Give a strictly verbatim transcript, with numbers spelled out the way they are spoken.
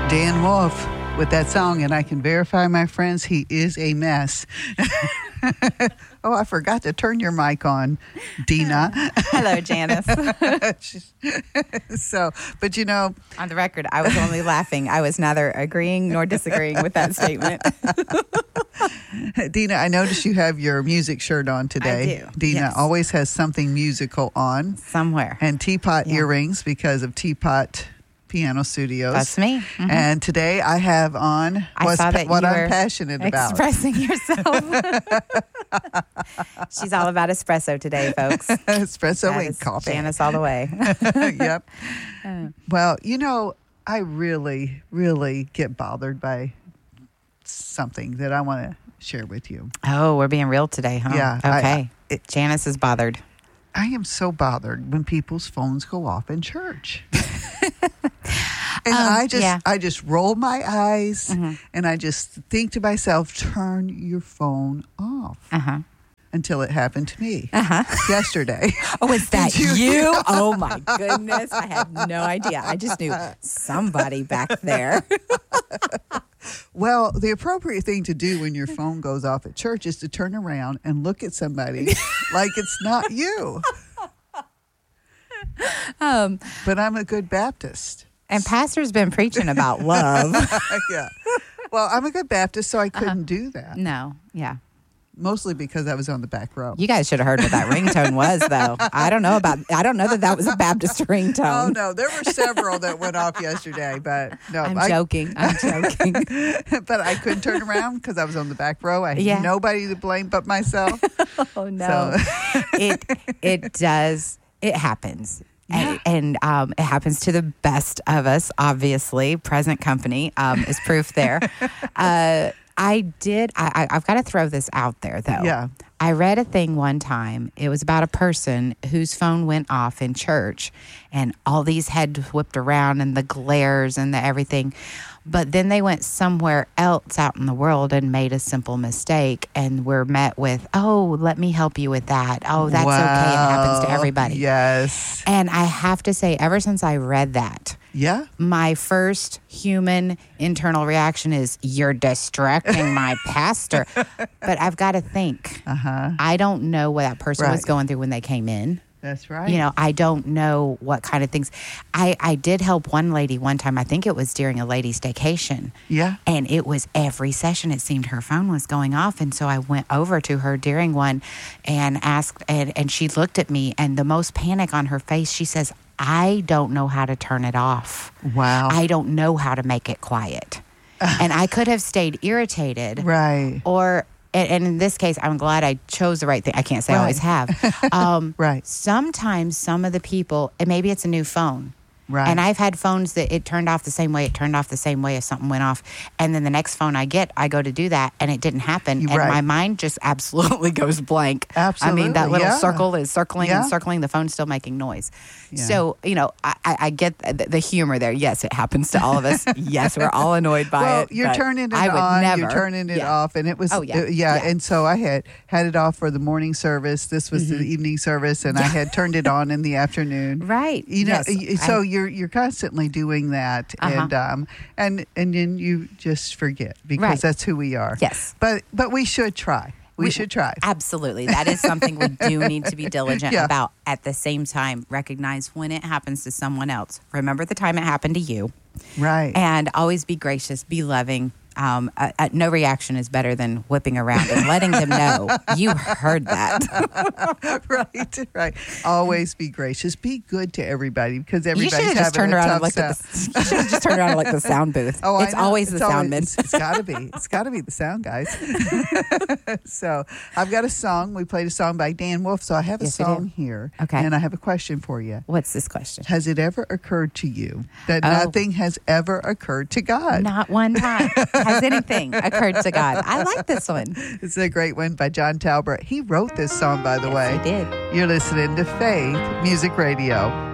Dan Wolf with that song, and I can verify, my friends, he is a mess. Oh, I forgot to turn your mic on, Dina. Hello, Janice. So, but you know, on the record, I was only laughing. I was neither agreeing nor disagreeing with that statement. Dina, I noticed you have your music shirt on today. I do. Dina Yes. always has something musical on. Somewhere. And Teapot Yeah. earrings because of Teapot Piano Studios. That's me. Mm-hmm. And today I have on I what's saw pa- that what you I'm were passionate about. Expressing yourself. She's all about espresso today, folks. Espresso That and is coffee. Janice all the way. Yep. Well, you know, I really, really get bothered by something that I want to share with you. Oh, we're being real today, huh? Yeah, I- Okay. it- Janice is bothered. I am so bothered when people's phones go off in church. And Um, I just yeah. I just roll my eyes Mm-hmm. and I just think to myself, turn your phone off. Uh-huh. Until it happened to me Uh-huh. yesterday. Oh, is that Did you? you- Oh, my goodness. I had no idea. I just knew somebody back there. Well, the appropriate thing to do when your phone goes off at church is to turn around and look at somebody like it's not you. Um, But I'm a good Baptist. and Pastor's been preaching about love. Yeah. Well, I'm a good Baptist, so I couldn't do that. No, yeah. Mostly because I was on the back row. You guys should have heard what that ringtone was, though. I don't know about, I don't know that that was a Baptist ringtone. Oh, no. There were several that went off yesterday, but no. I'm I, joking. I'm joking. But I couldn't turn around because I was on the back row. I had Yeah. nobody to blame but myself. Oh, no. So, it it does. It happens. Yeah. And, and um, it happens to the best of us, obviously. Present company um, is proof there. Uh, I did. I, I, I've got to throw this out there, though. Yeah. I read a thing one time. It was about a person whose phone went off in church, and all these heads whipped around, and the glares and the everything. But then they went somewhere else out in the world and made a simple mistake, and were met with, "Oh, let me help you with that. Oh, that's okay. It happens to wow. everybody." Yes. And I have to say, ever since I read that, Yeah. my first human internal reaction is, "You're distracting my pastor." But I've got to think. Uh-huh. I don't know what that person was Right. going through when they came in. That's right. You know, I don't know what kind of things. I, I did help one lady one time. I think it was during a lady staycation. Yeah. And it was every session, it seemed her phone was going off. And so I went over to her during one and asked, and, and she looked at me, and the most panic on her face, she says, "I don't know how to turn it off. Wow. I don't know how to make it quiet." And I could have stayed irritated. Right. Or, and, and in this case, I'm glad I chose the right thing. I can't say I always Right. have. Um, Right. Sometimes some of the people, and maybe it's a new phone. Right. And I've had phones that it turned off the same way, it turned off the same way if something went off. And then the next phone I get, I go to do that, and it didn't happen. And Right. my mind just absolutely goes blank. I mean, that Absolutely, little yeah. circle is circling Yeah. and circling. The phone's still making noise. Yeah. So, you know, I, I I get the, the humor there. Yes, it happens to all of us. Yes, we're all annoyed by well, it. you're but turning it I would on, never. you're turning it Yeah. off, and it was, Oh, yeah. uh, yeah. Yeah. And so I had had it off for the morning service. This was the evening service, and I had turned it on in the afternoon. Right. You know, Yes. y- so I- you're you're constantly doing that, Uh-huh. and um, and and then you just forget because Right. that's who we are. Yes. But but we should try. We, We- should try. Absolutely. That is something we do need to be diligent Yeah. about. At the same time, recognize when it happens to someone else. Remember the time it happened to you. Right. And always be gracious, be loving. Um, uh, uh, no reaction is better than whipping around and letting them know you heard that. right, right. Always be gracious. Be good to everybody because You everybody's should have having just turned a around tough and looked at sound. the. You should have just turned around and looked at the sound booth. Oh, I it's know. always the It's sound always- man. It's got to be. It's got to be the sound guys. So I've got a song. We played a song by Dan Wolf. So I have a Yes, we do. song here. Okay. And I have a question for you. What's this question? Has it ever occurred to you that Oh. nothing has ever occurred to God? Not one time has anything occurred to God. I like this one. It's a great one by John Talbert. He wrote this song, by the Yes, way. he did. You're listening to Faith Music Radio.